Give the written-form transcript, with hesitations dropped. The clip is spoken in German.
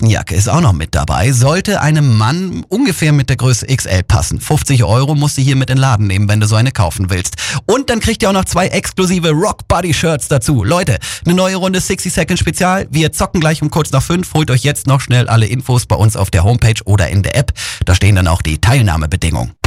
Kapuzenjacke ist auch noch mit dabei. Sollte einem Mann ungefähr mit der Größe XL passen. 50 € musst du hier mit in den Laden nehmen, wenn du so eine kaufen willst. Und dann kriegt ihr auch noch 2 exklusive Rock Buddy Shirts dazu. Leute, eine neue Runde 60 Second Spezial. Wir zocken gleich um kurz nach 5. Holt euch jetzt noch schnell alle Infos bei uns auf der Homepage oder in der App. Da stehen dann auch die Teilnahmebedingungen.